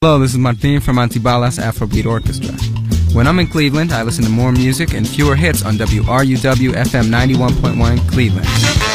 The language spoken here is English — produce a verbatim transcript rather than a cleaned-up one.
Hello, this is Martin from Antibalas Afrobeat Orchestra. When I'm in Cleveland, I listen to more music and fewer hits on W R U W F M ninety-one point one Cleveland.